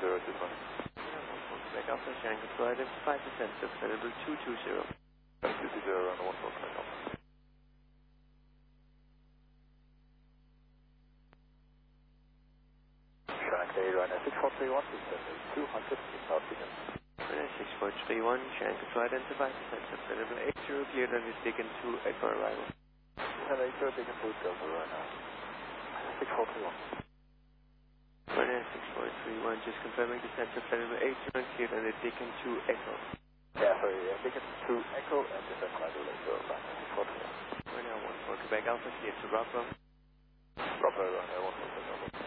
this one. Quebec Alpha, Shanghai Control identified, descent available 220. 220 and 14 Quebec Alpha. Shanghai runway 6431, descent 200, inbound signal. Runway 6431, Shanghai Control identified, descent available 80, cleared and is taken to Echo arrival. Descent 80, taken to Delta right now. 6431. Runway 6431, just confirming descent available 80, cleared and is taken to Echo. Yeah, sorry, taken to Echo and descent arrival later, runway 6431. Runway 14 Quebec Alpha, cleared to Bravo. Bravo, runway 14 Quebec Alpha.